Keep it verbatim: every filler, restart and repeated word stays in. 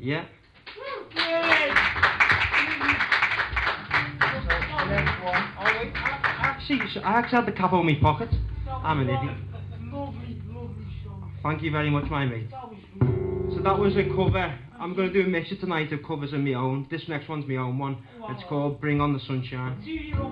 Yeah. Oh, wait, I, actually, I actually had the cap on my pocket. I'm an idiot. Lovely, lovely song. Thank you very much, my mate. That was good. So that was a cover. I'm going to do a mixture tonight of covers of my own. This next one's my own one. It's called Bring on the Sunshine. Do your own